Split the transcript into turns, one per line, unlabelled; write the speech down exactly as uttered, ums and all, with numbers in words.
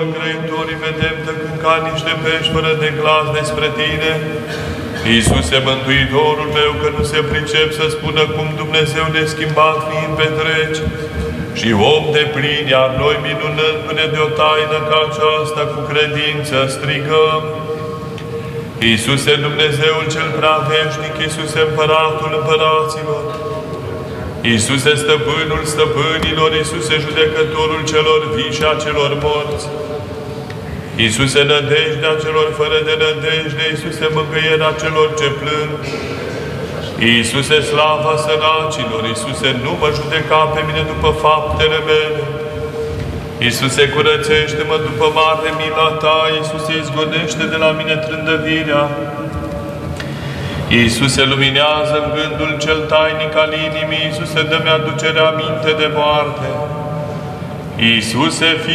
Grăitorii vedem tăcând ca niște pești fără de glas despre Tine. Iisuse, Mântuitorul meu, că nu se pricep să spună cum Dumnezeu neschimbat fiind petreci și om de plin, iar noi, minunându-ne de o taină ca aceasta, cu credință strigăm: Iisuse, Dumnezeul cel prea veșnic, Iisuse, Împăratul împăraților, Iisuse, Stăpânul stăpânilor, Iisuse, Judecătorul celor vii și a celor morți, Iisuse, nădejdea celor fără de nădejde, Iisuse, mângâierea celor ce plâng, Iisuse, slava săracilor, Iisuse, nu mă judeca pe mine după faptele mele, Iisuse, curățește-mă după mare mila Ta, Iisuse, izgonește de la mine trândăvirea, Iisuse, luminează în gândul cel tainic al inimii, Iisuse, dă-mi aducerea aminte de moarte, Iisuse,